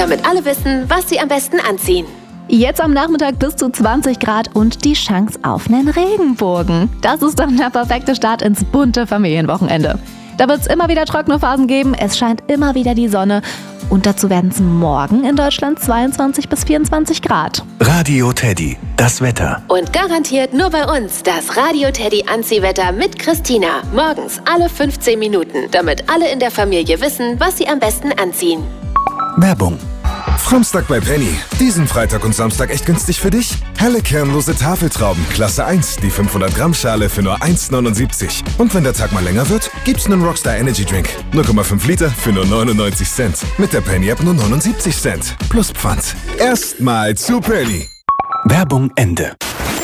damit alle wissen, was sie am besten anziehen. Jetzt am Nachmittag bis zu 20 Grad und die Chance auf einen Regenbogen. Das ist dann der perfekte Start ins bunte Familienwochenende. Da wird es immer wieder trockene Phasen geben, es scheint immer wieder die Sonne und dazu werden es morgen in Deutschland 22 bis 24 Grad. Radio Teddy, das Wetter. Und garantiert nur bei uns das Radio Teddy Anziehwetter mit Christina. Morgens alle 15 Minuten, damit alle in der Familie wissen, was sie am besten anziehen. Werbung. Fromstag bei Penny. Diesen Freitag und Samstag echt günstig für dich? Helle kernlose Tafeltrauben, Klasse 1, die 500 Gramm Schale für nur 1,79. Und wenn der Tag mal länger wird, gibt's einen Rockstar Energy Drink. 0,5 Liter für nur 99 Cent. Mit der Penny App nur 79 Cent. Plus Pfand. Erstmal zu Penny. Werbung Ende.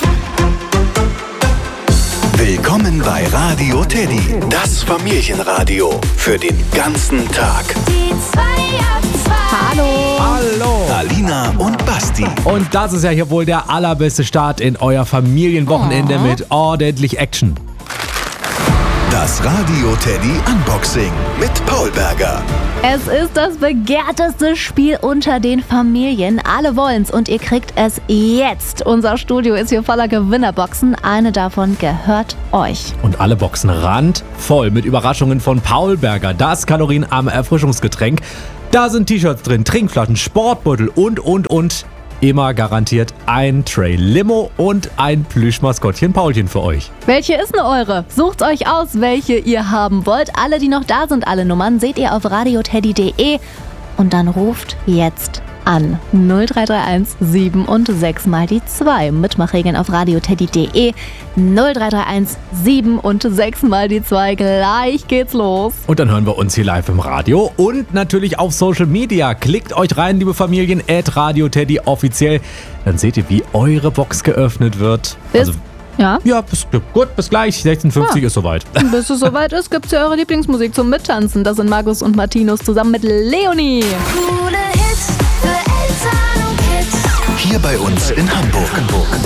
Willkommen bei Radio Teddy, das Familienradio für den ganzen Tag. Die 2 ab 2. Hallo! Alina und Basti. Und das ist ja hier wohl der allerbeste Start in euer Familienwochenende mit ordentlich Action. Das Radio Teddy Unboxing mit Paul Berger. Es ist das begehrteste Spiel unter den Familien. Alle wollen's und ihr kriegt es jetzt. Unser Studio ist hier voller Gewinnerboxen. Eine davon gehört euch. Und alle Boxen randvoll mit Überraschungen von Paul Berger. Das kalorienarme Erfrischungsgetränk. Da sind T-Shirts drin, Trinkflaschen, Sportbeutel und. Immer garantiert ein Tray Limo und ein Plüschmaskottchen Paulchen für euch. Welche ist denn eure? Sucht euch aus, welche ihr haben wollt. Alle, die noch da sind, alle Nummern, seht ihr auf radioteddy.de und dann ruft jetzt an 0331 7 und 6 mal die 2. Mitmachregeln auf radioteddy.de 0331 7 und 6 mal die 2. Gleich geht's los. Und dann hören wir uns hier live im Radio und natürlich auf Social Media. Klickt euch rein, liebe Familien, @radioteddy offiziell. Dann seht ihr, wie eure Box geöffnet wird. Ja, Bis gleich. 16:50 ist soweit. bis es soweit ist, gibt's ja eure Lieblingsmusik zum Mittanzen. Das sind Markus und Martinus zusammen mit Leonie. Coole Hits für Eltern und Kids. Hier bei uns in Hamburg.